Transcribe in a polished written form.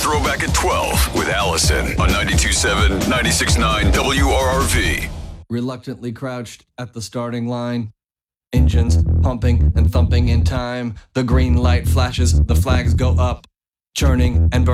Throwback at 12 with Allison on 92.7, 96.9 WRRV. Reluctantly crouched at the starting line. Engines pumping and thumping in time. The green light flashes, the flags go up, churning and burning.